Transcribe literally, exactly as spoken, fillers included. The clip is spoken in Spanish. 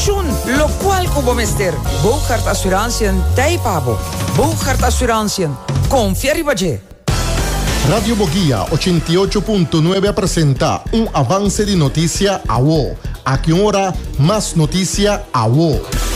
pensioen, lo cual como mister. Bogart Assurantie, Taipabo. Bogart Assurantie, confía Ribaje. Radio Boguía ochenta y ocho punto nueve presenta un avance de noticia a W O. A qué hora más noticia a W O.